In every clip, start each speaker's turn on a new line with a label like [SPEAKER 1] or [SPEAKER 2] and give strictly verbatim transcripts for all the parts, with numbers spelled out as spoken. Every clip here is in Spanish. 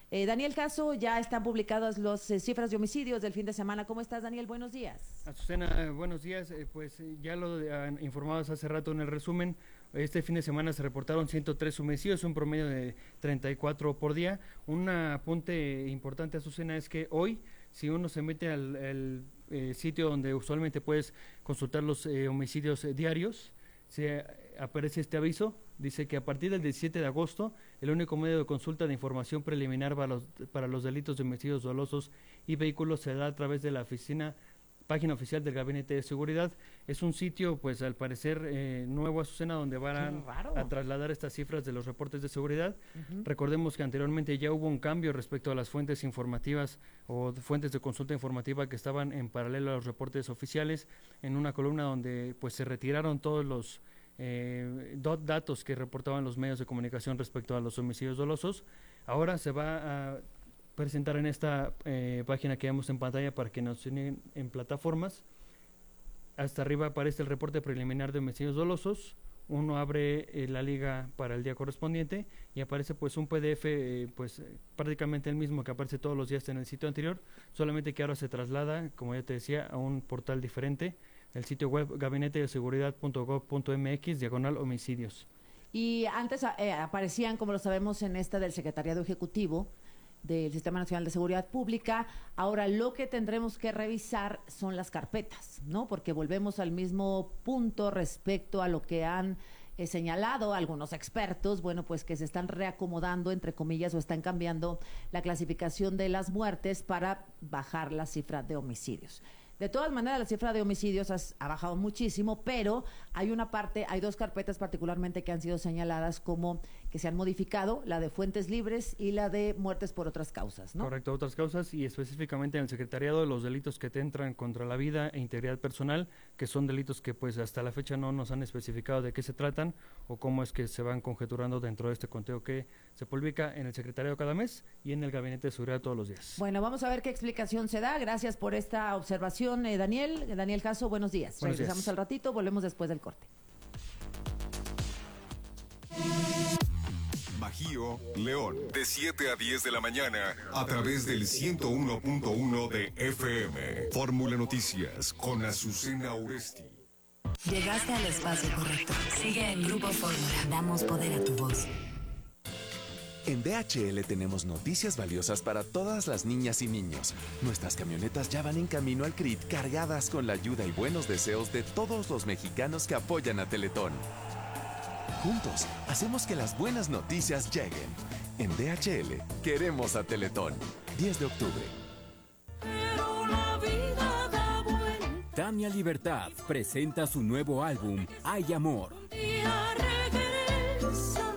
[SPEAKER 1] Eh, Daniel Caso, ya están publicadas las eh, cifras de homicidios del fin de semana. ¿Cómo estás, Daniel? Buenos días.
[SPEAKER 2] Azucena, eh, buenos días. Eh, pues eh, ya lo han informado hace rato en el resumen. Este fin de semana se reportaron ciento tres homicidios, un promedio de treinta y cuatro por día. Un apunte importante, Azucena, es que hoy, si uno se mete al, al eh, sitio donde usualmente puedes consultar los eh, homicidios eh, diarios, se aparece este aviso, dice que a partir del diecisiete de agosto, el único medio de consulta de información preliminar para los, para los delitos de homicidios dolosos y vehículos se da a través de la oficina, página oficial del Gabinete de Seguridad. Es un sitio, pues al parecer, eh, nuevo, Azucena, donde van a trasladar estas cifras de los reportes de seguridad. Uh-huh. Recordemos que anteriormente ya hubo un cambio respecto a las fuentes informativas o fuentes de consulta informativa que estaban en paralelo a los reportes oficiales, en una columna donde pues se retiraron todos los eh, datos que reportaban los medios de comunicación respecto a los homicidios dolosos. Ahora se va a presentar en esta eh, página que vemos en pantalla para que nos siguen en plataformas. Hasta arriba aparece el reporte preliminar de homicidios dolosos. Uno abre eh, la liga para el día correspondiente y aparece pues un P D F eh, pues eh, prácticamente el mismo que aparece todos los días en el sitio anterior, solamente que ahora se traslada, como ya te decía, a un portal diferente, el sitio web gabinete de seguridad punto gob punto mx diagonal homicidios.
[SPEAKER 1] Y antes eh, aparecían, como lo sabemos, en esta del Secretariado Ejecutivo del Sistema Nacional de Seguridad Pública. Ahora lo que tendremos que revisar son las carpetas, ¿no? Porque volvemos al mismo punto respecto a lo que han eh, señalado algunos expertos, bueno, pues que se están reacomodando, entre comillas, o están cambiando la clasificación de las muertes para bajar la cifra de homicidios. De todas maneras, la cifra de homicidios has, ha bajado muchísimo, pero hay una parte, hay dos carpetas particularmente que han sido señaladas como que se han modificado, la de fuentes libres y la de muertes por otras causas, ¿no?
[SPEAKER 2] Correcto, otras causas, y específicamente en el secretariado los delitos que te entran contra la vida e integridad personal, que son delitos que pues hasta la fecha no nos han especificado de qué se tratan o cómo es que se van conjeturando dentro de este conteo que se publica en el secretariado cada mes y en el Gabinete de Seguridad todos los días.
[SPEAKER 1] Bueno, vamos a ver qué explicación se da. Gracias por esta observación. Eh, Daniel, Daniel Caso, buenos días.
[SPEAKER 2] Buenos
[SPEAKER 1] Regresamos
[SPEAKER 2] días.
[SPEAKER 1] al ratito, volvemos después del corte.
[SPEAKER 3] Bajío, León, de siete a diez de la mañana, a través del ciento uno punto uno de F M. Fórmula Noticias, con Azucena Oresti.
[SPEAKER 4] Llegaste al espacio correcto. Sigue en Grupo Fórmula. Damos poder a tu voz.
[SPEAKER 5] En D H L tenemos noticias valiosas para todas las niñas y niños. Nuestras camionetas ya van en camino al C R I T cargadas con la ayuda y buenos deseos de todos los mexicanos que apoyan a Teletón. Juntos, hacemos que las buenas noticias lleguen. En D H L, queremos a Teletón. diez de octubre.
[SPEAKER 6] Pero la vida da vuelta.
[SPEAKER 7] Tania Libertad presenta su nuevo álbum, Hay Amor.
[SPEAKER 6] Un día regresa.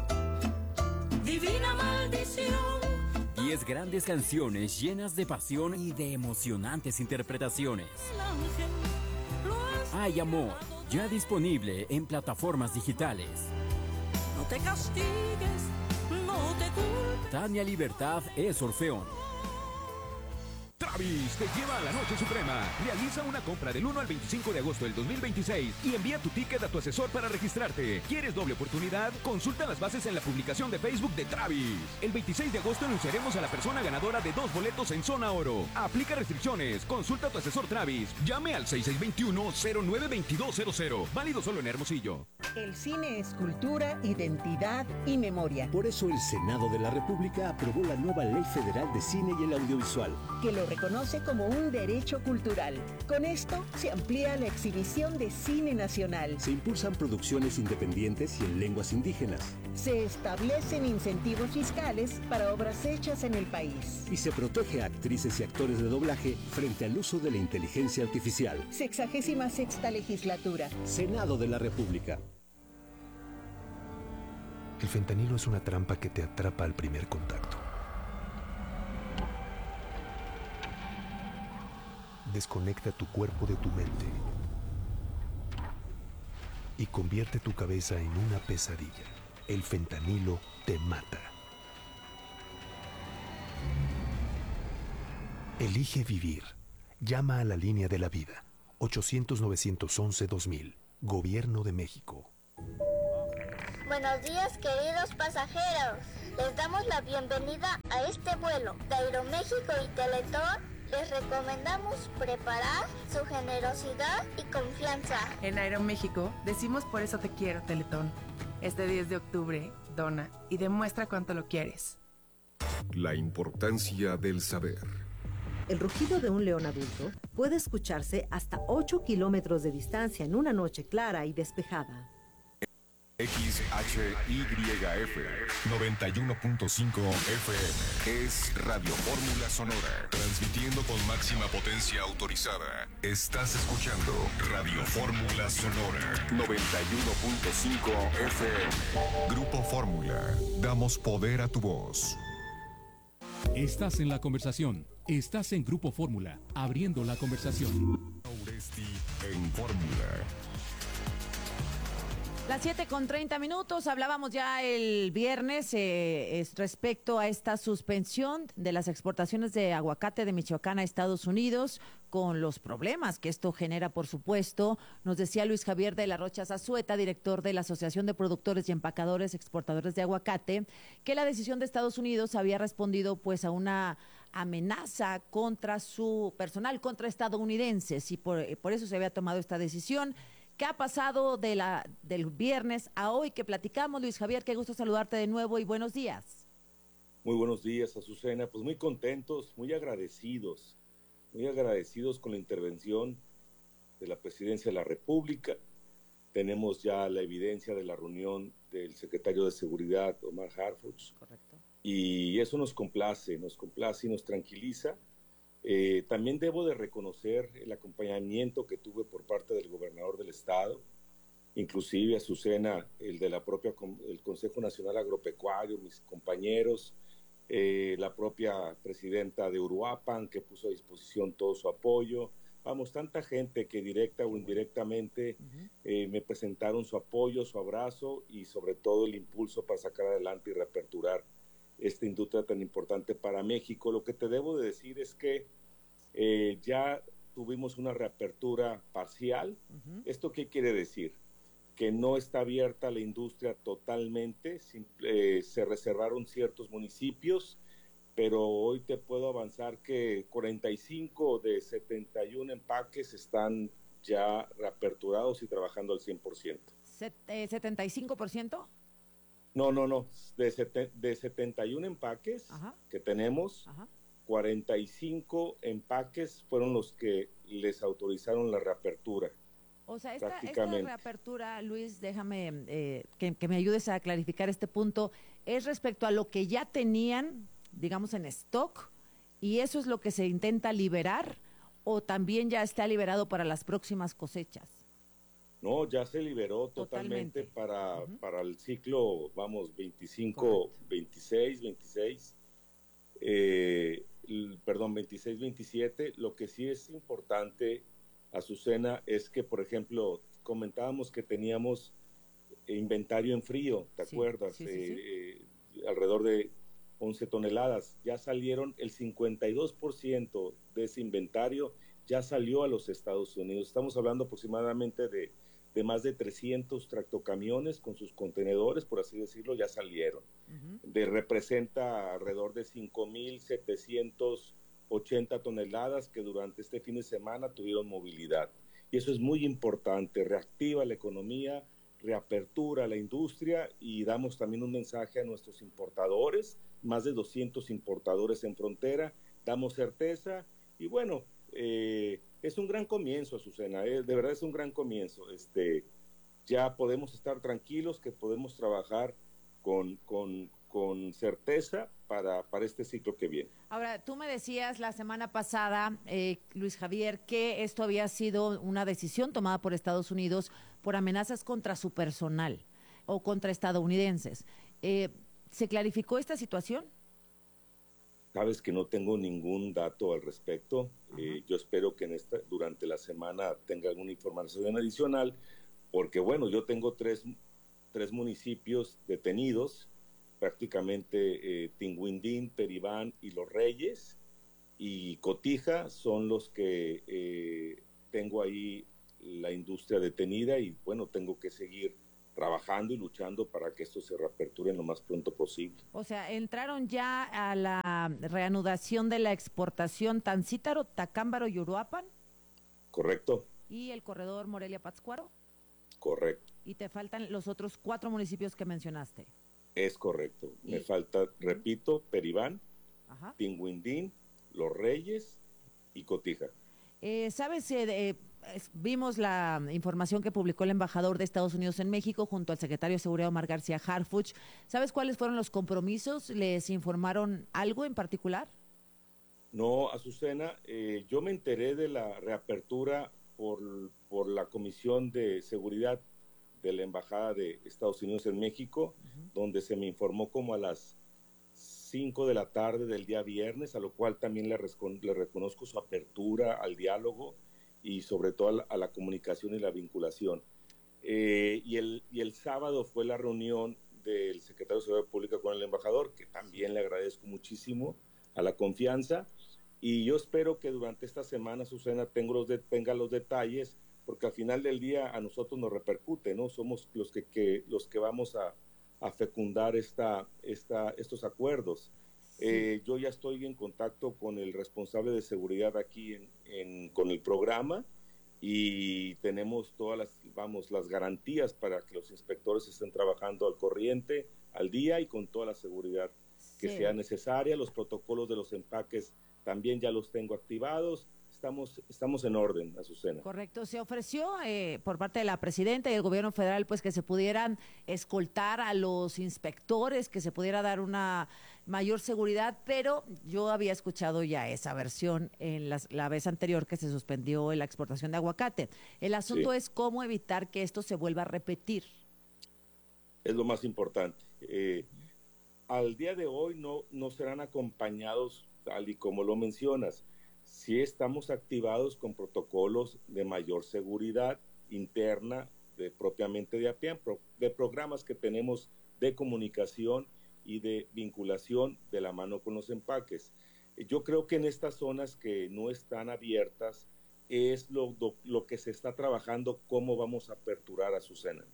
[SPEAKER 6] Divina maldición.
[SPEAKER 7] Diez grandes canciones llenas de pasión y de emocionantes interpretaciones.
[SPEAKER 6] El ángel lo has
[SPEAKER 7] Hay Amor, ya disponible en plataformas digitales.
[SPEAKER 6] No te castigues, no te culpes.
[SPEAKER 7] Tania Libertad es Orfeón.
[SPEAKER 8] Travis te lleva a la Noche Suprema. Realiza una compra del uno al veinticinco de agosto del dos mil veintiséis y envía tu ticket a tu asesor para registrarte. ¿Quieres doble oportunidad? Consulta las bases en la publicación de Facebook de Travis. El veintiséis de agosto anunciaremos a la persona ganadora de dos boletos en Zona Oro. Aplica restricciones. Consulta a tu asesor Travis. Llame al seis seis dos uno, cero nueve dos dos cero cero. Válido solo en Hermosillo.
[SPEAKER 9] El cine es cultura, identidad y memoria.
[SPEAKER 10] Por eso el Senado de la República aprobó la nueva Ley Federal de Cine y el Audiovisual,
[SPEAKER 9] que lo reconoce como un derecho cultural. Con esto se amplía la exhibición de cine nacional.
[SPEAKER 10] Se impulsan producciones independientes y en lenguas indígenas.
[SPEAKER 9] Se establecen incentivos fiscales para obras hechas en el país.
[SPEAKER 10] Y se protege a actrices y actores de doblaje frente al uso de la inteligencia artificial.
[SPEAKER 9] Sexagésima sexta legislatura.
[SPEAKER 10] Senado de la República.
[SPEAKER 11] El fentanilo es una trampa que te atrapa al primer contacto. Desconecta tu cuerpo de tu mente y convierte tu cabeza en una pesadilla. El fentanilo te mata. Elige vivir. Llama a la línea de la vida. ochocientos, novecientos once, dos mil. Gobierno de México.
[SPEAKER 12] Buenos días, queridos pasajeros. Les damos la bienvenida a este vuelo. De Aeroméxico y Teletón les recomendamos preparar su generosidad y confianza.
[SPEAKER 13] En Aeroméxico decimos por eso te quiero, Teletón. Este diez de octubre, dona y demuestra cuánto lo quieres.
[SPEAKER 3] La importancia del saber.
[SPEAKER 14] El rugido de un león adulto puede escucharse hasta ocho kilómetros de distancia en una noche clara y despejada.
[SPEAKER 3] X H Y F noventa y uno punto cinco F M es Radio Fórmula Sonora, transmitiendo con máxima potencia autorizada. Estás escuchando Radio Fórmula Sonora noventa y uno punto cinco F M. Grupo Fórmula, damos poder a tu voz.
[SPEAKER 15] Estás en la conversación. Estás en Grupo Fórmula, abriendo la conversación.
[SPEAKER 3] Uresti en Fórmula.
[SPEAKER 1] Las siete con treinta minutos, hablábamos ya el viernes eh, es respecto a esta suspensión de las exportaciones de aguacate de Michoacán a Estados Unidos, con los problemas que esto genera, por supuesto. Nos decía Luis Javier de la Rocha Zazueta, director de la Asociación de Productores y Empacadores Exportadores de Aguacate, que la decisión de Estados Unidos había respondido pues a una amenaza contra su personal, contra estadounidenses, y por, por eso se había tomado esta decisión. ¿Qué ha pasado de la, del viernes a hoy que platicamos? Luis Javier, qué gusto saludarte de nuevo y buenos días.
[SPEAKER 16] Muy buenos días, Azucena. Pues muy contentos, muy agradecidos, muy agradecidos con la intervención de la Presidencia de la República. Tenemos ya la evidencia de la reunión del secretario de Seguridad, Omar Harfuch.
[SPEAKER 1] Correcto.
[SPEAKER 16] Y eso nos complace, nos complace y nos tranquiliza. Eh, también debo de reconocer el acompañamiento que tuve por parte del gobernador del estado, inclusive Azucena, el de la propia el Consejo Nacional Agropecuario, mis compañeros, eh, la propia presidenta de Uruapan, que puso a disposición todo su apoyo. Vamos, tanta gente que directa o indirectamente uh-huh. eh, me presentaron su apoyo, su abrazo y sobre todo el impulso para sacar adelante y reaperturar esta industria tan importante para México. Lo que te debo de decir es que eh, ya tuvimos una reapertura parcial. Uh-huh. ¿Esto qué quiere decir? Que no está abierta la industria totalmente, simple, eh, se reservaron ciertos municipios, pero hoy te puedo avanzar que cuarenta y cinco de setenta y uno empaques están ya reaperturados y trabajando al cien por ciento.
[SPEAKER 1] Set, eh, ¿setenta y cinco por ciento?
[SPEAKER 16] No, no, no. De, sete, de setenta y uno empaques Ajá. que tenemos, Ajá. cuarenta y cinco empaques fueron los que les autorizaron la reapertura.
[SPEAKER 1] O sea, esta, esta reapertura, Luis, déjame eh, que, que me ayudes a clarificar este punto, es respecto a lo que ya tenían, digamos, en stock, y eso es lo que se intenta liberar, o también ya está liberado para las próximas cosechas.
[SPEAKER 16] No, ya se liberó totalmente, totalmente. para, uh-huh. para el ciclo, vamos, veinticinco, Correcto. veintiséis, veintiséis, eh, perdón, veintiséis, veintisiete. Lo que sí es importante, Azucena, es que, por ejemplo, comentábamos que teníamos inventario en frío, ¿te sí, acuerdas? Sí, sí, eh, sí. Eh, alrededor de once toneladas. Ya salieron el cincuenta y dos por ciento de ese inventario, ya salió a los Estados Unidos. Estamos hablando aproximadamente de de más de trescientos tractocamiones con sus contenedores, por así decirlo, ya salieron. Uh-huh. De, representa alrededor de cinco mil setecientas ochenta toneladas que durante este fin de semana tuvieron movilidad. Y eso es muy importante, reactiva la economía, reapertura la industria y damos también un mensaje a nuestros importadores, más de doscientos importadores en frontera, damos certeza y bueno, eh, es un gran comienzo, Azucena, eh, de verdad es un gran comienzo. Este, ya podemos estar tranquilos que podemos trabajar con, con, con certeza para, para este ciclo que viene.
[SPEAKER 1] Ahora, tú me decías la semana pasada, eh, Luis Javier, que esto había sido una decisión tomada por Estados Unidos por amenazas contra su personal o contra estadounidenses. Eh, ¿Se clarificó esta situación?
[SPEAKER 16] Sabes que no tengo ningún dato al respecto. Eh, yo espero que en esta, durante la semana tenga alguna información adicional, porque bueno, yo tengo tres, tres municipios detenidos, prácticamente eh, Tinguindín, Peribán y Los Reyes, y Cotija son los que eh, tengo ahí la industria detenida y bueno, tengo que seguir trabajando y luchando para que esto se reaperture lo más pronto posible.
[SPEAKER 1] O sea, entraron ya a la reanudación de la exportación Tancítaro, Tacámbaro y Uruapan.
[SPEAKER 16] Correcto.
[SPEAKER 1] Y el corredor Morelia-Pátzcuaro.
[SPEAKER 16] Correcto.
[SPEAKER 1] Y te faltan los otros cuatro municipios que mencionaste.
[SPEAKER 16] Es correcto.
[SPEAKER 1] Y...
[SPEAKER 16] Me falta, repito, Peribán, Ajá. Tinguindín, Los Reyes y Cotija.
[SPEAKER 1] Eh, ¿Sabes? Eh, eh, vimos la información que publicó el embajador de Estados Unidos en México junto al secretario de Seguridad Omar García Harfuch. ¿Sabes cuáles fueron los compromisos? ¿Les informaron algo en particular?
[SPEAKER 16] No, Azucena, eh, yo me enteré de la reapertura por, por la Comisión de Seguridad de la Embajada de Estados Unidos en México, uh-huh. donde se me informó como a las cinco de la tarde del día viernes, a lo cual también le, le reconozco su apertura al diálogo y sobre todo a la, a la comunicación y la vinculación. Eh, y, el, y el sábado fue la reunión del secretario de Seguridad Pública con el embajador, que también le agradezco muchísimo a la confianza, y yo espero que durante esta semana, Susana, tengo los de, tenga los detalles, porque al final del día a nosotros nos repercute, ¿no? Somos los que, que, los que vamos a, a fecundar esta, esta, estos acuerdos. Sí. Eh, yo ya estoy en contacto con el responsable de seguridad aquí en, en, con el programa, y tenemos todas las, vamos, las garantías para que los inspectores estén trabajando al corriente, al día y con toda la seguridad que sí. sea necesaria. Los protocolos de los empaques también ya los tengo activados. Estamos, estamos en orden, Azucena.
[SPEAKER 1] Correcto. Se ofreció eh, por parte de la presidenta y el gobierno federal pues que se pudieran escoltar a los inspectores, que se pudiera dar una mayor seguridad, pero yo había escuchado ya esa versión en las, la vez anterior que se suspendió la exportación de aguacate. El asunto sí. es cómo evitar que esto se vuelva a repetir.
[SPEAKER 16] Es lo más importante. Eh, al día de hoy no, no serán acompañados, tal y como lo mencionas. Sí estamos activados con protocolos de mayor seguridad interna, de, propiamente de APIAN, pro, de programas que tenemos de comunicación y de vinculación de la mano con los empaques. Yo creo que en estas zonas que no están abiertas es lo, lo, lo que se está trabajando, cómo vamos a aperturar a Azucena.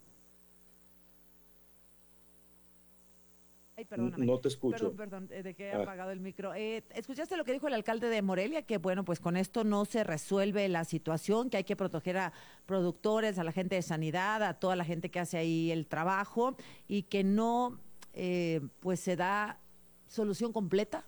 [SPEAKER 1] Ay, perdóname.
[SPEAKER 16] No te escucho.
[SPEAKER 1] Perdón, perdón, dejé ah. apagado el micro. Eh, ¿Escuchaste lo que dijo el alcalde de Morelia? Que bueno, pues con esto no se resuelve la situación, que hay que proteger a productores, a la gente de sanidad, a toda la gente que hace ahí el trabajo, y que no, eh, pues se da solución completa.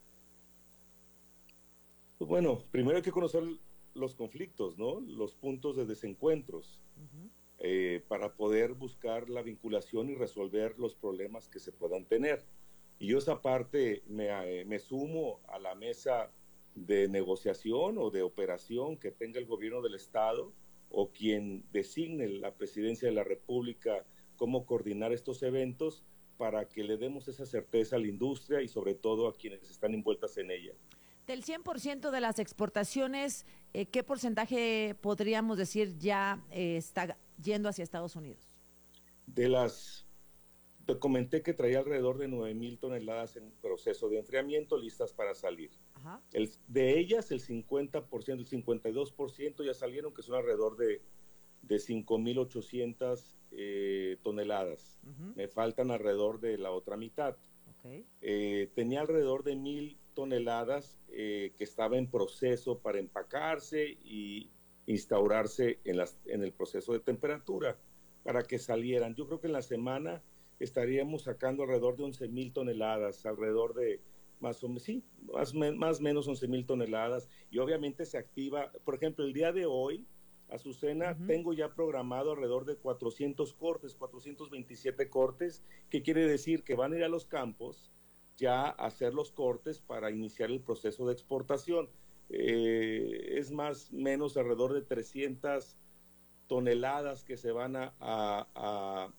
[SPEAKER 16] Pues bueno, primero hay que conocer los conflictos, ¿no? Los puntos de desencuentros. Uh-huh. Eh, para poder buscar la vinculación y resolver los problemas que se puedan tener. Y yo esa parte me, eh, me sumo a la mesa de negociación o de operación que tenga el gobierno del Estado o quien designe la presidencia de la República cómo coordinar estos eventos para que le demos esa certeza a la industria y sobre todo a quienes están envueltas en ella.
[SPEAKER 1] Del cien por ciento de las exportaciones, eh, ¿qué porcentaje podríamos decir ya eh, está yendo hacia Estados Unidos?
[SPEAKER 16] De las, te comenté que traía alrededor de nueve mil toneladas en proceso de enfriamiento listas para salir. Ajá. El, de ellas el cincuenta por ciento, el cincuenta y dos por ciento ya salieron, que son alrededor de, de cinco mil ochocientas eh, toneladas. Uh-huh. Me faltan alrededor de la otra mitad. Okay. Eh, tenía alrededor de mil toneladas eh, que estaba en proceso para empacarse y instaurarse en, las, en el proceso de temperatura para que salieran. Yo creo que en la semana estaríamos sacando alrededor de once mil toneladas, alrededor de más o menos, sí, más o más menos once mil toneladas, y obviamente se activa, por ejemplo, el día de hoy, Azucena, uh-huh. tengo ya programado alrededor de cuatrocientos cortes, cuatrocientos veintisiete cortes, que quiere decir que van a ir a los campos ya a hacer los cortes para iniciar el proceso de exportación. Eh, es más o menos alrededor de trescientas toneladas que se van a, a, a,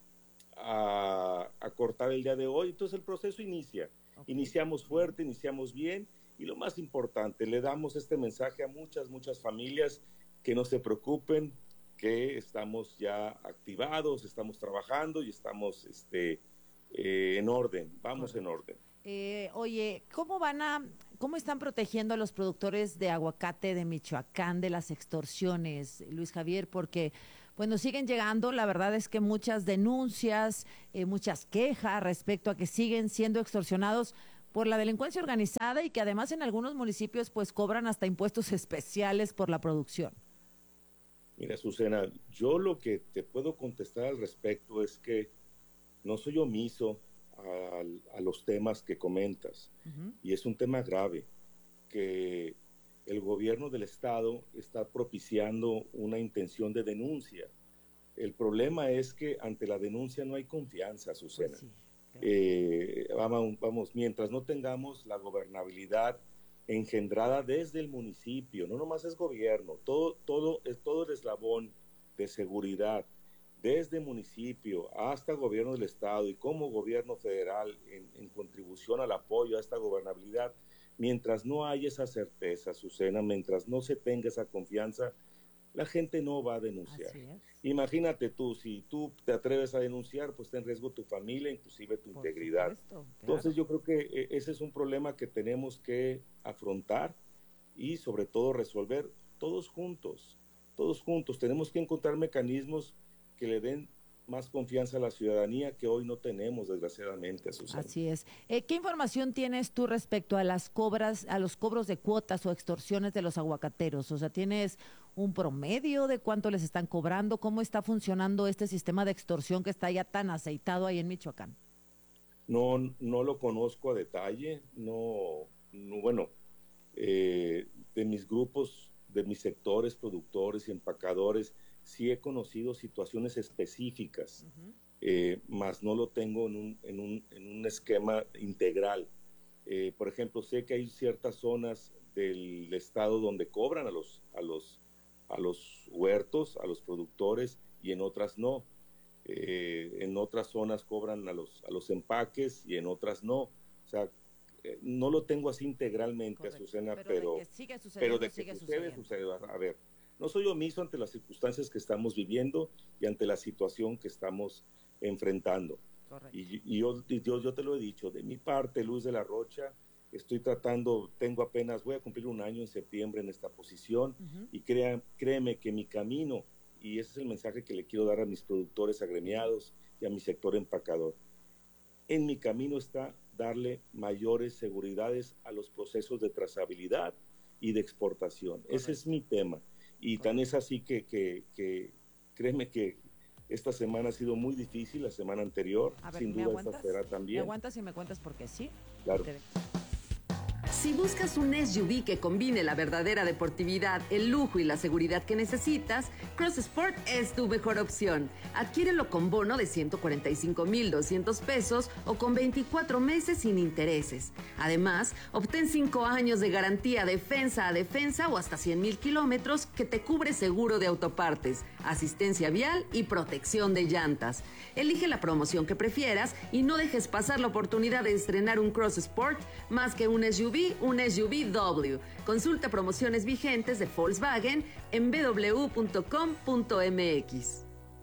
[SPEAKER 16] a, a cortar el día de hoy. Entonces el proceso inicia. Okay. Iniciamos fuerte, iniciamos bien, y lo más importante, le damos este mensaje a muchas, muchas familias que no se preocupen, que estamos ya activados, estamos trabajando y estamos este, eh, en orden, vamos okay. en orden.
[SPEAKER 1] Eh, oye, ¿cómo van a, cómo están protegiendo a los productores de aguacate de Michoacán de las extorsiones, Luis Javier? Porque Pues nos siguen llegando, la verdad es que muchas denuncias, eh, muchas quejas respecto a que siguen siendo extorsionados por la delincuencia organizada y que además en algunos municipios pues cobran hasta impuestos especiales por la producción.
[SPEAKER 16] Mira, Azucena, yo lo que te puedo contestar al respecto es que no soy omiso a, a los temas que comentas, uh-huh. y es un tema grave, que el gobierno del estado está propiciando una intención de denuncia. El problema es que ante la denuncia no hay confianza, Azucena. Pues sí, claro. eh, vamos, vamos, mientras no tengamos la gobernabilidad engendrada desde el municipio, no nomás es gobierno, todo, todo, todo el eslabón de seguridad, desde municipio hasta gobierno del estado y como gobierno federal en, en contribución al apoyo a esta gobernabilidad, mientras no haya esa certeza, Azucena, mientras no se tenga esa confianza, la gente no va a denunciar. Imagínate tú, si tú te atreves a denunciar, pues está en riesgo tu familia, inclusive tu Por integridad. Supuesto, claro. Entonces yo creo que ese es un problema que tenemos que afrontar y sobre todo resolver todos juntos, todos juntos. Tenemos que encontrar mecanismos que le den más confianza a la ciudadanía que hoy no tenemos, desgraciadamente, Azucena.
[SPEAKER 1] Así es. Eh, ¿Qué información tienes tú respecto a las cobras, a los cobros de cuotas o extorsiones de los aguacateros? O sea, ¿tienes un promedio de cuánto les están cobrando? ¿Cómo está funcionando este sistema de extorsión que está ya tan aceitado ahí en Michoacán?
[SPEAKER 16] No, no lo conozco a detalle. No, no bueno, eh, de mis grupos, de mis sectores, productores y empacadores, sí he conocido situaciones específicas, uh-huh. eh, más no lo tengo en un, en un, en un esquema integral. Eh, por ejemplo, sé que hay ciertas zonas del estado donde cobran a los, a los, a los huertos, a los productores, y en otras no. Eh, en otras zonas cobran a los, a los empaques y en otras no. O sea, eh, no lo tengo así integralmente, Correcto. Azucena, pero, pero de que, sigue pero de que
[SPEAKER 1] sigue
[SPEAKER 16] sucede, sucede. A ver, no soy omiso ante las circunstancias que estamos viviendo y ante la situación que estamos enfrentando. Y, y, yo, y yo, yo te lo he dicho, de mi parte, Luz de la Rocha, estoy tratando, tengo apenas, voy a cumplir un año en septiembre en esta posición, uh-huh. y crea, créeme que mi camino, y ese es el mensaje que le quiero dar a mis productores agremiados y a mi sector empacador, en mi camino está darle mayores seguridades a los procesos de trazabilidad y de exportación. Correcto. Ese es mi tema. Y tan es así que, que, que créeme que esta semana ha sido muy difícil, la semana anterior,
[SPEAKER 1] a ver,
[SPEAKER 16] sin duda esta será también.
[SPEAKER 1] ¿Me aguantas y me cuentas por qué sí?
[SPEAKER 16] Claro.
[SPEAKER 17] Si buscas un S U V que combine la verdadera deportividad, el lujo y la seguridad que necesitas, Cross Sport es tu mejor opción. Adquiérelo con bono de ciento cuarenta y cinco mil doscientos pesos o con veinticuatro meses sin intereses. Además, obtén cinco años de garantía defensa a defensa o hasta cien mil kilómetros que te cubre seguro de autopartes, asistencia vial y protección de llantas. Elige la promoción que prefieras y no dejes pasar la oportunidad de estrenar un Cross Sport más que un S U V, un S U V W. Consulta promociones vigentes de Volkswagen en b w punto com punto m x.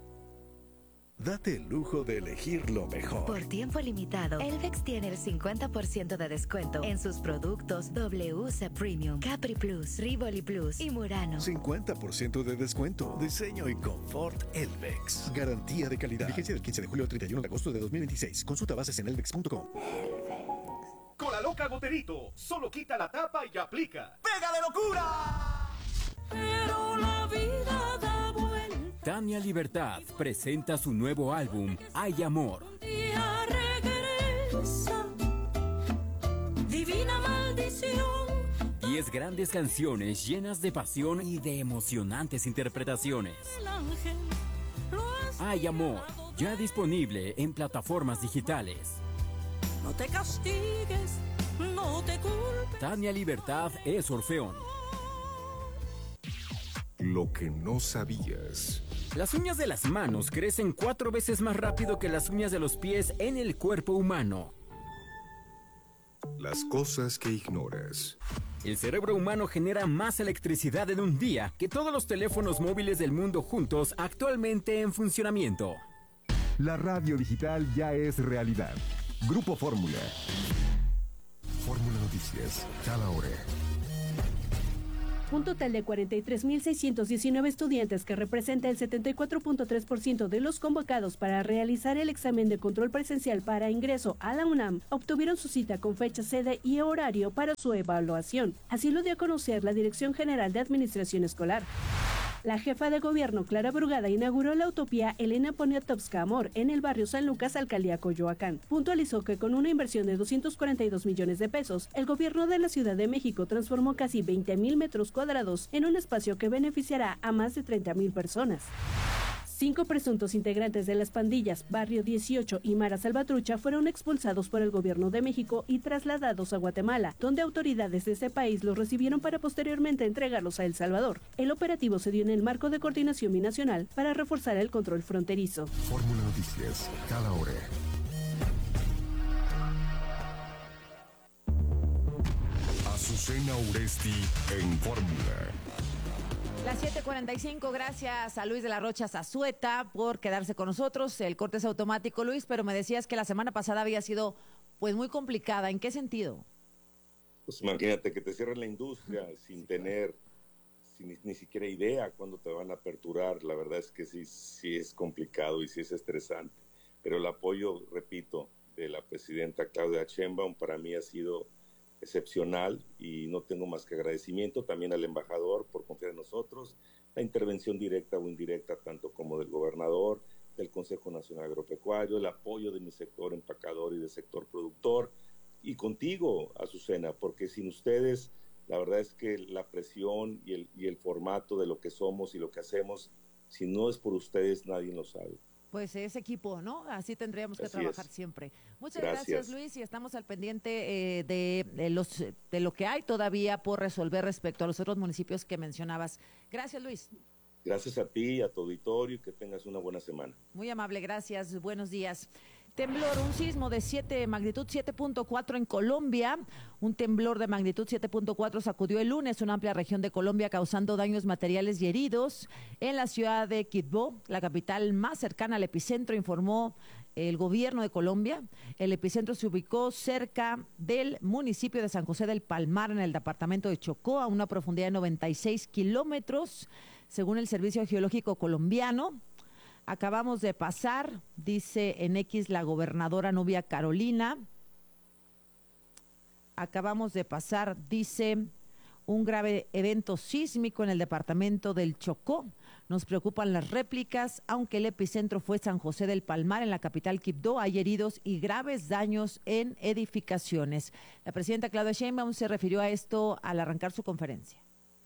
[SPEAKER 18] Date el lujo de elegir lo mejor.
[SPEAKER 19] Por tiempo limitado, Elvex tiene el cincuenta por ciento de descuento en sus productos W C Premium, Capri Plus, Rivoli Plus y Murano.
[SPEAKER 18] cincuenta por ciento de descuento. Diseño y confort Elvex. Garantía de calidad. Vigencia del quince de julio al treinta y uno de agosto de dos mil veintiséis. Consulta bases en elvex punto com.
[SPEAKER 20] Con la loca Goterito, solo quita la tapa y aplica.
[SPEAKER 6] ¡Pega de locura! Pero la vida da vuelta.
[SPEAKER 7] Tania Libertad presenta su nuevo álbum, Hay Amor.
[SPEAKER 6] Un día regresa, divina maldición.
[SPEAKER 7] Diez grandes canciones llenas de pasión y de emocionantes interpretaciones.
[SPEAKER 6] El ángel lo ha
[SPEAKER 7] Hay Amor, ya disponible en plataformas digitales.
[SPEAKER 6] No te castigues, no te culpes.
[SPEAKER 7] Tania Libertad es Orfeón.
[SPEAKER 3] Lo que no sabías.
[SPEAKER 7] Las uñas de las manos crecen cuatro veces más rápido que las uñas de los pies en el cuerpo humano.
[SPEAKER 3] Las cosas que ignoras.
[SPEAKER 7] El cerebro humano genera más electricidad en un día que todos los teléfonos móviles del mundo juntos actualmente en funcionamiento.
[SPEAKER 21] La radio digital ya es realidad. Grupo Fórmula.
[SPEAKER 3] Fórmula Noticias, cada hora.
[SPEAKER 2] Un total de cuarenta y tres mil seiscientos diecinueve estudiantes, que representa el setenta y cuatro punto tres por ciento de los convocados para realizar el examen de control presencial para ingreso a la UNAM, obtuvieron su cita con fecha, sede y horario para su evaluación. Así lo dio a conocer la Dirección General de Administración Escolar. La jefa de gobierno, Clara Brugada, inauguró la utopía Elena Poniatowska Amor en el barrio San Lucas, alcaldía Coyoacán. Puntualizó que con una inversión de doscientos cuarenta y dos millones de pesos, el gobierno de la Ciudad de México transformó casi veinte mil metros cuadrados en un espacio que beneficiará a más de treinta mil personas. Cinco presuntos integrantes de las pandillas Barrio dieciocho y Mara Salvatrucha fueron expulsados por el gobierno de México y trasladados a Guatemala, donde autoridades de ese país los recibieron para posteriormente entregarlos a El Salvador. El operativo se dio en el marco de coordinación binacional para reforzar el control fronterizo.
[SPEAKER 3] Fórmula Noticias, cada hora. Azucena Uresti en Fórmula.
[SPEAKER 1] Las siete cuarenta y cinco, gracias a Luis de la Rocha Zazueta por quedarse con nosotros. El corte es automático, Luis, pero me decías que la semana pasada había sido pues muy complicada. ¿En qué sentido?
[SPEAKER 16] Pues imagínate que te cierren la industria sin tener sin, ni siquiera idea cuándo te van a aperturar. La verdad es que sí, sí es complicado y sí es estresante. Pero el apoyo, repito, de la presidenta Claudia Sheinbaum para mí ha sido excepcional y no tengo más que agradecimiento también al embajador por confiar en nosotros, la intervención directa o indirecta tanto como del gobernador, del Consejo Nacional Agropecuario, el apoyo de mi sector empacador y del sector productor y contigo, Azucena, porque sin ustedes la verdad es que la presión y el, y el formato de lo que somos y lo que hacemos, si no es por ustedes nadie lo sabe.
[SPEAKER 1] Pues es equipo, ¿no? Así tendríamos que
[SPEAKER 16] Así
[SPEAKER 1] trabajar
[SPEAKER 16] es.
[SPEAKER 1] siempre. Muchas
[SPEAKER 16] Gracias.
[SPEAKER 1] gracias, Luis, y estamos al pendiente eh, de, de, los, de lo que hay todavía por resolver respecto a los otros municipios que mencionabas. Gracias, Luis.
[SPEAKER 16] Gracias a ti, a tu auditorio y que tengas una buena semana.
[SPEAKER 1] Muy amable, gracias. Buenos días. Temblor, un sismo de siete, magnitud siete punto cuatro en Colombia. Un temblor de magnitud siete punto cuatro sacudió el lunes una amplia región de Colombia, causando daños materiales y heridos. En la ciudad de Quibdó, la capital más cercana al epicentro, informó el gobierno de Colombia. El epicentro se ubicó cerca del municipio de San José del Palmar, en el departamento de Chocó, a una profundidad de noventa y seis kilómetros, según el Servicio Geológico Colombiano. Acabamos de pasar, dice en X la gobernadora Nubia Carolina, acabamos de pasar, dice, un grave evento sísmico en el departamento del Chocó. Nos preocupan las réplicas, aunque el epicentro fue San José del Palmar, en la capital Quibdó. Hay heridos y graves daños en edificaciones. La presidenta Claudia Sheinbaum se refirió a esto al arrancar su conferencia.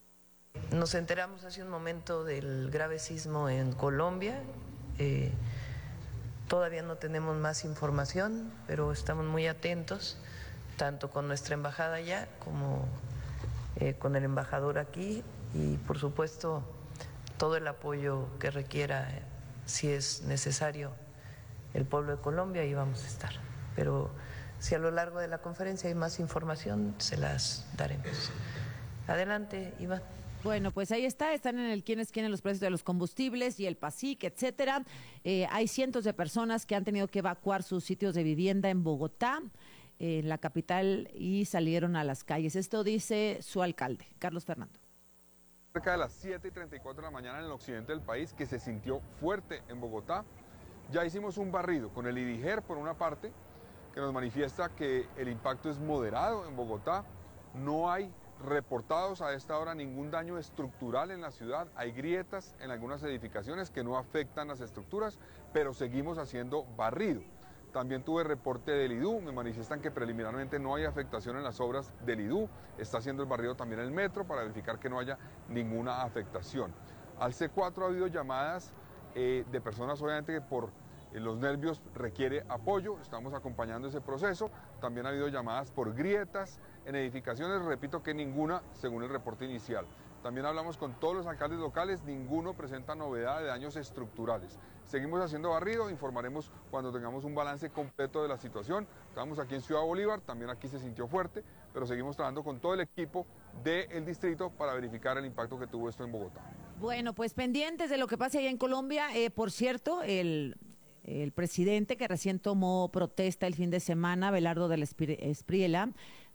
[SPEAKER 22] Nos enteramos hace un momento del grave sismo en Colombia. Eh, todavía no tenemos más información, pero estamos muy atentos, tanto con nuestra embajada allá como eh, con el embajador aquí, y por supuesto todo el apoyo que requiera, eh, si es necesario, el pueblo de Colombia, ahí vamos a estar. Pero si a lo largo de la conferencia hay más información, se las daremos. Adelante, Iván.
[SPEAKER 1] Bueno, pues ahí está, están en el quién es quién en los precios de los combustibles y el PASIC, etcétera. Eh, hay cientos de personas que han tenido que evacuar sus sitios de vivienda en Bogotá, en eh, la capital, y salieron a las calles. Esto dice su alcalde, Carlos Fernando.
[SPEAKER 23] Cerca de las siete y treinta y cuatro de la mañana en el occidente del país, que se sintió fuerte en Bogotá, ya hicimos un barrido con el IDIGER por una parte, que nos manifiesta que el impacto es moderado en Bogotá. No hay reportados a esta hora ningún daño estructural en la ciudad. Hay grietas en algunas edificaciones que no afectan las estructuras, pero seguimos haciendo barrido. También tuve reporte del IDU, me manifiestan que preliminarmente no hay afectación en las obras del IDU. Está haciendo el barrido también el metro para verificar que no haya ninguna afectación. Al C cuatro ha habido llamadas eh, de personas, obviamente, que por eh, los nervios requiere apoyo. Estamos acompañando ese proceso. También ha habido llamadas por grietas en edificaciones, repito que ninguna según el reporte inicial. También hablamos con todos los alcaldes locales, ninguno presenta novedad de daños estructurales. Seguimos haciendo barrido, informaremos cuando tengamos un balance completo de la situación. Estamos aquí en Ciudad Bolívar, también aquí se sintió fuerte, pero seguimos trabajando con todo el equipo del distrito para verificar el impacto que tuvo esto en Bogotá.
[SPEAKER 1] Bueno, pues pendientes de lo que pase allá en Colombia. Eh, por cierto, el... El presidente, que recién tomó protesta el fin de semana, Belardo del Espriela,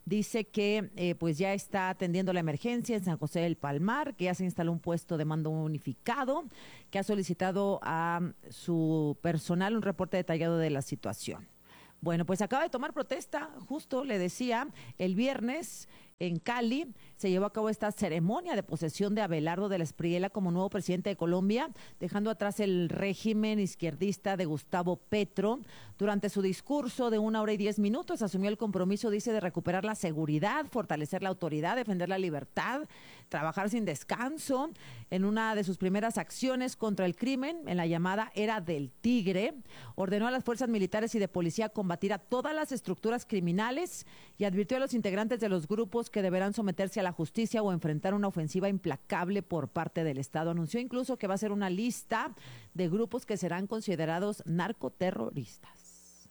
[SPEAKER 1] dice que eh, pues ya está atendiendo la emergencia en San José del Palmar, que ya se instaló un puesto de mando unificado, que ha solicitado a su personal un reporte detallado de la situación. Bueno, pues acaba de tomar protesta, justo le decía, el viernes en Cali se llevó a cabo esta ceremonia de posesión de Abelardo de la Espriella como nuevo presidente de Colombia, dejando atrás el régimen izquierdista de Gustavo Petro. Durante su discurso de una hora y diez minutos asumió el compromiso, dice, de recuperar la seguridad, fortalecer la autoridad, defender la libertad, trabajar sin descanso. En una de sus primeras acciones contra el crimen, en la llamada Era del Tigre, ordenó a las fuerzas militares y de policía combatir a todas las estructuras criminales y advirtió a los integrantes de los grupos que deberán someterse a la justicia o enfrentar una ofensiva implacable por parte del Estado. Anunció incluso que va a ser una lista de grupos que serán considerados narcoterroristas.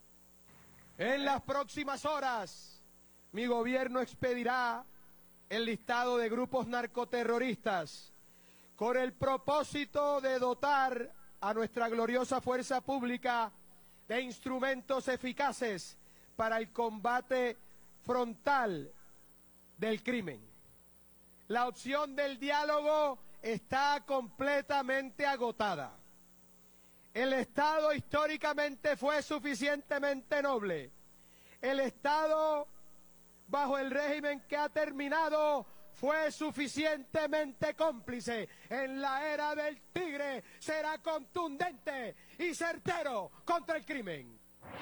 [SPEAKER 4] En las próximas horas, mi gobierno expedirá el listado de grupos narcoterroristas con el propósito de dotar a nuestra gloriosa fuerza pública de instrumentos eficaces para el combate frontal del crimen. La opción del diálogo está completamente agotada. El Estado históricamente fue suficientemente noble. El Estado, bajo el régimen que ha terminado, fue suficientemente cómplice. En la Era del Tigre será contundente y certero contra el crimen.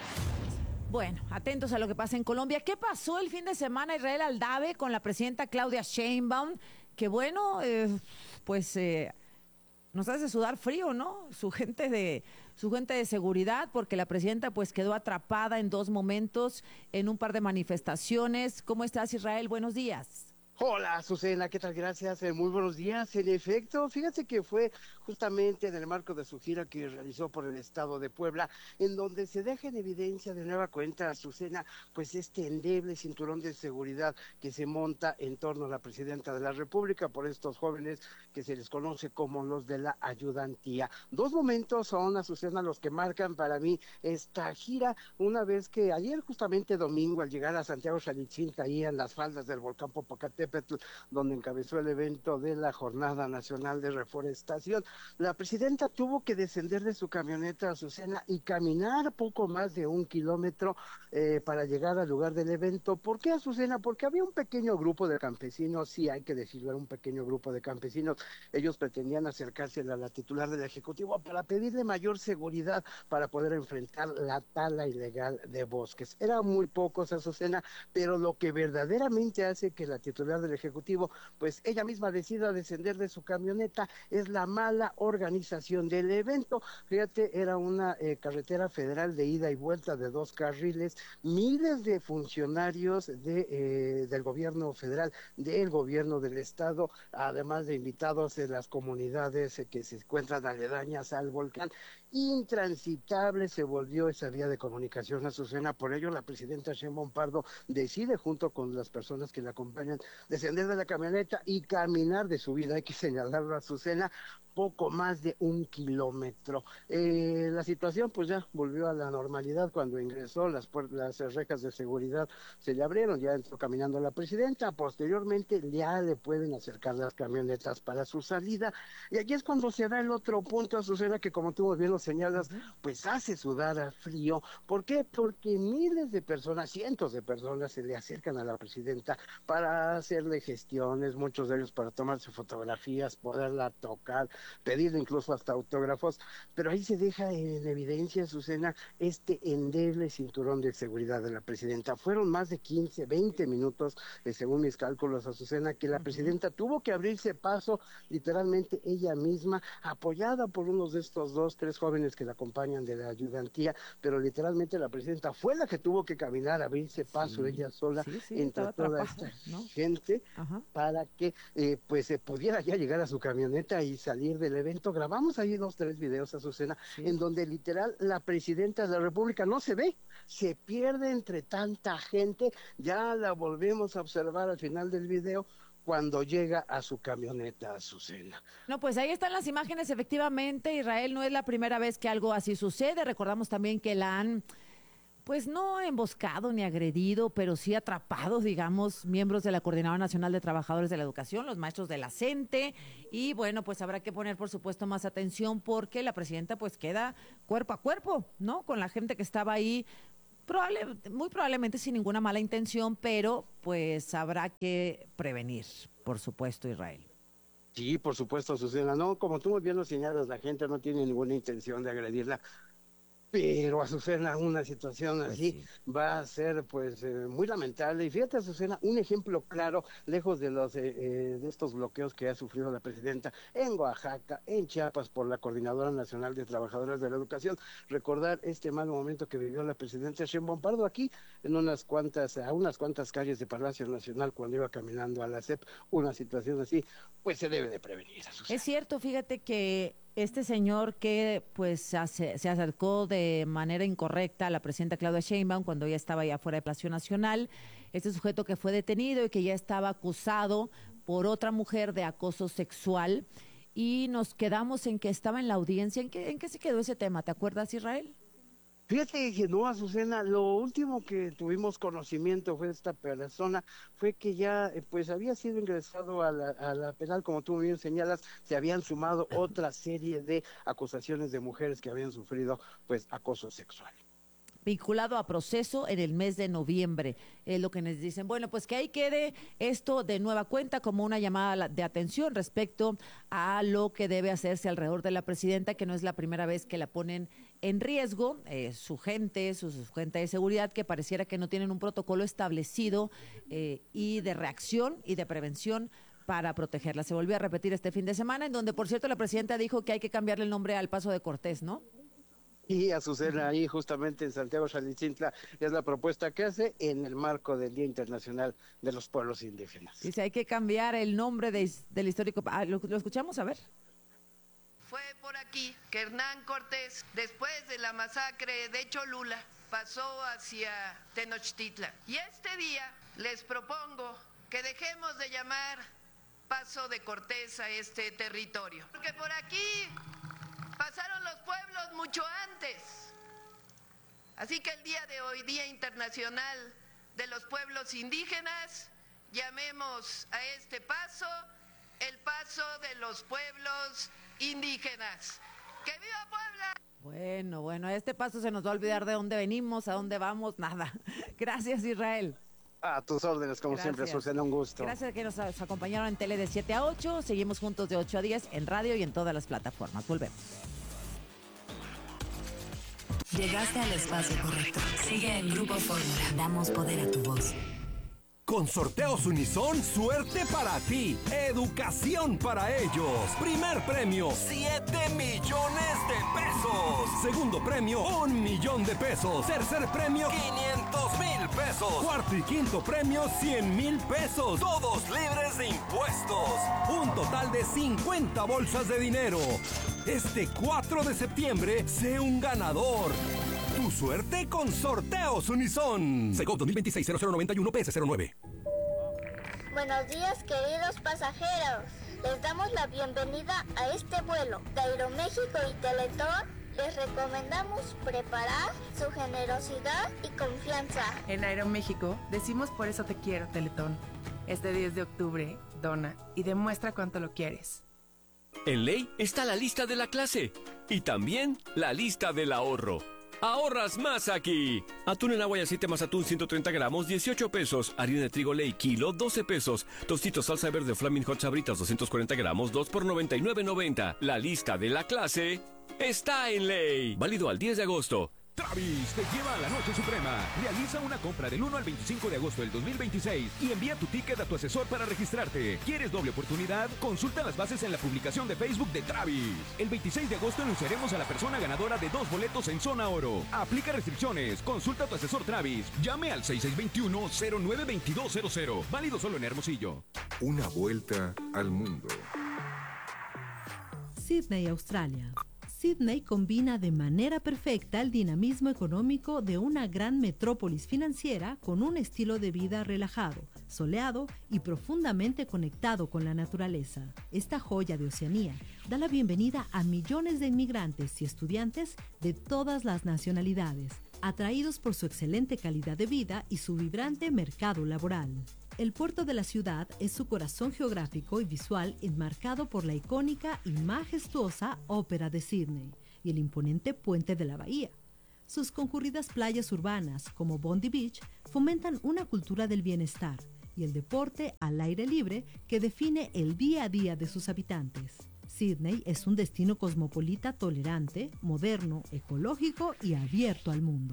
[SPEAKER 1] Bueno, atentos a lo que pasa en Colombia. ¿Qué pasó el fin de semana, Israel Aldave, con la presidenta Claudia Sheinbaum? Que bueno, eh, pues eh, nos hace sudar frío, ¿no? Su gente de su gente de seguridad, porque la presidenta pues quedó atrapada en dos momentos en un par de manifestaciones. ¿Cómo estás, Israel? Buenos días.
[SPEAKER 5] Hola, Azucena, ¿qué tal? Gracias, eh, muy buenos días. En efecto, fíjate que fue justamente en el marco de su gira que realizó por el estado de Puebla, en donde se deja en evidencia de nueva cuenta, Azucena, pues este endeble cinturón de seguridad que se monta en torno a la presidenta de la República por estos jóvenes que se les conoce como los de la ayudantía. Dos momentos son, Azucena, los que marcan para mí esta gira, una vez que ayer, justamente domingo, al llegar a Santiago Xalitzín, ahí en las faldas del volcán Popocatépetl, donde encabezó el evento de la Jornada Nacional de Reforestación, la presidenta tuvo que descender de su camioneta, Azucena, y caminar poco más de un kilómetro eh, para llegar al lugar del evento. ¿Por qué, Azucena? Porque había un pequeño grupo de campesinos, sí hay que decirlo, era un pequeño grupo de campesinos. Ellos pretendían acercarse a la titular del Ejecutivo para pedirle mayor seguridad para poder enfrentar la tala ilegal de bosques. Eran muy pocos, Azucena, pero lo que verdaderamente hace que la titular del Ejecutivo, pues ella misma decida descender de su camioneta, es la mala organización del evento. Fíjate, era una eh, carretera federal de ida y vuelta de dos carriles, miles de funcionarios de, eh, del gobierno federal, del gobierno del estado, además de invitados de las comunidades eh, que se encuentran aledañas al volcán. Intransitable se volvió esa vía de comunicación, Azucena. Por ello la presidenta Sheinbaum Pardo decide, junto con las personas que la acompañan, descender de la camioneta y caminar de su vida, hay que señalarlo, Azucena, poco más de un kilómetro. Eh, la situación pues ya volvió a la normalidad cuando ingresó, las, las rejas de seguridad se le abrieron, ya entró caminando la presidenta, posteriormente ya le pueden acercar las camionetas para su salida, y aquí es cuando se da el otro punto, Azucena, que como tú bien lo señalas, pues hace sudar a frío. ¿Por qué? Porque miles de personas, cientos de personas se le acercan a la presidenta para hacerle gestiones, muchos de ellos para tomarse fotografías, poderla tocar, pedirle incluso hasta autógrafos, pero ahí se deja en evidencia, Azucena, este endeble cinturón de seguridad de la presidenta. Fueron más de quince, veinte minutos, eh, según mis cálculos, Azucena, que la presidenta tuvo que abrirse paso, literalmente ella misma, apoyada por unos de estos dos, tres jóvenes que la acompañan de la ayudantía, pero literalmente la presidenta fue la que tuvo que caminar, abrirse paso sí, ella sola sí, sí, entre toda esta ¿no? gente, Ajá. para que eh, pues se pudiera ya llegar a su camioneta y salir del evento. Grabamos ahí dos, tres videos, Azucena, sí. en donde literal la presidenta de la República no se ve, se pierde entre tanta gente. Ya la volvemos a observar al final del video cuando llega a su camioneta, Azucena.
[SPEAKER 1] No, pues ahí están las imágenes, efectivamente, Israel, no es la primera vez que algo así sucede. Recordamos también que la han pues no emboscado ni agredido, pero sí atrapados, digamos, miembros de la Coordinadora Nacional de Trabajadores de la Educación, los maestros de la CENTE, y bueno, pues habrá que poner, por supuesto, más atención porque la presidenta pues queda cuerpo a cuerpo, ¿no? Con la gente que estaba ahí, probable, muy probablemente sin ninguna mala intención, pero pues habrá que prevenir, por supuesto, Israel.
[SPEAKER 5] Sí, por supuesto, Azucena. No, como tú muy bien lo señalas, la gente no tiene ninguna intención de agredirla. Pero, Azucena, una situación así pues sí. va a ser pues eh, muy lamentable. Y fíjate, Azucena, un ejemplo claro, lejos de los eh, eh, de estos bloqueos que ha sufrido la presidenta en Oaxaca, en Chiapas, por la Coordinadora Nacional de Trabajadores de la Educación. Recordar este mal momento que vivió la presidenta Sheinbaum Pardo aquí, en unas cuantas, a unas cuantas calles de Palacio Nacional, cuando iba caminando a la C E P, una situación así, pues se debe de prevenir, Azucena.
[SPEAKER 1] Es cierto, fíjate que este señor que pues se, se acercó de manera incorrecta a la presidenta Claudia Sheinbaum cuando ella estaba ya fuera de Palacio Nacional, este sujeto que fue detenido y que ya estaba acusado por otra mujer de acoso sexual, y nos quedamos en que estaba en la audiencia. ¿En qué, en qué se quedó ese tema? ¿Te acuerdas, Israel?
[SPEAKER 5] Fíjate que no, Azucena, lo último que tuvimos conocimiento fue de esta persona, fue que ya pues había sido ingresado a la, a la penal, como tú bien señalas, se habían sumado otra serie de acusaciones de mujeres que habían sufrido pues acoso sexual.
[SPEAKER 1] Vinculado a proceso en el mes de noviembre, es lo que nos dicen. Bueno, pues que ahí quede esto de nueva cuenta como una llamada de atención respecto a lo que debe hacerse alrededor de la presidenta, que no es la primera vez que la ponen en riesgo, eh, su gente, su, su gente de seguridad, que pareciera que no tienen un protocolo establecido eh, y de reacción y de prevención para protegerla. Se volvió a repetir este fin de semana, en donde, por cierto, la presidenta dijo que hay que cambiarle el nombre al Paso de Cortés, ¿no?
[SPEAKER 5] Y Azucena, ahí justamente en Santiago Xalitzintla es la propuesta que hace en el marco del Día Internacional de los Pueblos Indígenas.
[SPEAKER 1] Dice, hay que cambiar el nombre de, del histórico. Ah, ¿lo, lo escuchamos? A ver.
[SPEAKER 22] Fue por aquí que Hernán Cortés, después de la masacre de Cholula, pasó hacia Tenochtitlan. Y este día les propongo que dejemos de llamar Paso de Cortés a este territorio, porque por aquí pasaron los pueblos mucho antes. Así que el día de hoy, Día Internacional de los Pueblos Indígenas, llamemos a este paso el Paso de los Pueblos Indígenas. ¡Que viva Puebla!
[SPEAKER 1] Bueno, bueno, a este paso se nos va a olvidar de dónde venimos, a dónde vamos, nada. Gracias, Israel.
[SPEAKER 5] A tus órdenes, como
[SPEAKER 1] Gracias.
[SPEAKER 5] siempre, Azucena, un gusto.
[SPEAKER 1] Gracias que nos acompañaron en tele de siete a ocho. Seguimos juntos de ocho a diez en radio y en todas las plataformas. Volvemos.
[SPEAKER 19] Llegaste al espacio correcto. Sigue en Grupo Fórmula. Damos poder a tu voz.
[SPEAKER 8] Con Sorteos Unison, suerte para ti, educación para ellos. Primer premio, siete millones de pesos. Segundo premio, un millón de pesos. Tercer premio, quinientos mil pesos. Cuarto y quinto premio, cien mil pesos. Todos libres de impuestos. Un total de cincuenta bolsas de dinero. Este cuatro de septiembre, sé un ganador. Tu suerte con Sorteos Unison. Segov dos mil veintiséis cero cero noventa y uno P S cero nueve.
[SPEAKER 12] Buenos días, queridos pasajeros. Les damos la bienvenida a este vuelo de Aeroméxico y Teletón. Les recomendamos preparar su generosidad y confianza.
[SPEAKER 13] En Aeroméxico decimos por eso te quiero, Teletón. Este diez de octubre, dona y demuestra cuánto lo quieres.
[SPEAKER 9] En Ley está la lista de la clase y también la lista del ahorro. ¡Ahorras más aquí! Atún en agua y aceite más atún ciento treinta gramos, dieciocho pesos. Harina de trigo Ley kilo, doce pesos. Tostitos salsa verde Flaming Hot Sabritas doscientos cuarenta gramos, dos por noventa y nueve noventa. La lista de la clase está en Ley. Válido al diez de agosto.
[SPEAKER 10] Travis te lleva a la Noche Suprema. Realiza una compra del uno al veinticinco de agosto del dos mil veintiséis y envía tu ticket a tu asesor para registrarte. ¿Quieres doble oportunidad? Consulta las bases en la publicación de Facebook de Travis. El veintiséis de agosto anunciaremos a la persona ganadora de dos boletos en Zona Oro. Aplica restricciones. Consulta a tu asesor Travis. Llame al seis seis dos uno, cero nueve dos dos cero cero. Válido solo en Hermosillo.
[SPEAKER 3] Una vuelta al mundo.
[SPEAKER 2] Sydney, Australia. Sydney combina de manera perfecta el dinamismo económico de una gran metrópolis financiera con un estilo de vida relajado, soleado y profundamente conectado con la naturaleza. Esta joya de Oceanía da la bienvenida a millones de inmigrantes y estudiantes de todas las nacionalidades.
[SPEAKER 11] atraídos por su excelente calidad de vida y su vibrante mercado laboral. El puerto de la ciudad es su corazón geográfico y visual enmarcado por la icónica y majestuosa Ópera de Sídney y el imponente Puente de la Bahía. Sus concurridas playas urbanas, como Bondi Beach, fomentan una cultura del bienestar y el deporte al aire libre que define el día a día de sus habitantes. Sídney es un destino cosmopolita tolerante, moderno, ecológico y abierto al mundo.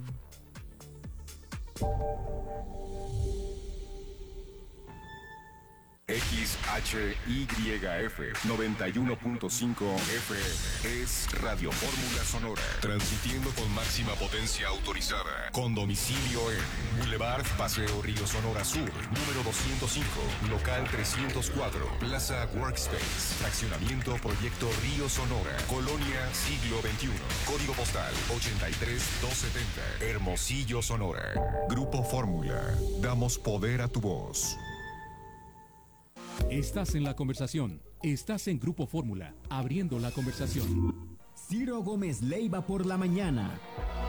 [SPEAKER 3] X H Y F noventa y uno punto cinco F M es Radio Fórmula Sonora, transmitiendo con máxima potencia autorizada, con domicilio en Boulevard Paseo Río Sonora Sur, número doscientos cinco, local trescientos cuatro, Plaza Workspace, fraccionamiento Proyecto Río Sonora, Colonia Siglo veintiuno, código postal ochenta y tres mil doscientos setenta, Hermosillo, Sonora. Grupo Fórmula, damos poder a tu voz.
[SPEAKER 14] Estás en la conversación. Estás en Grupo Fórmula, abriendo la conversación.
[SPEAKER 15] Ciro Gómez Leiva por la mañana.